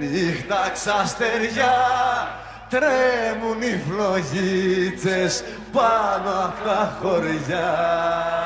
νύχτα ξαστεριά, τρέμουν οι φλογίτσες πάνω απ' τα χωριά.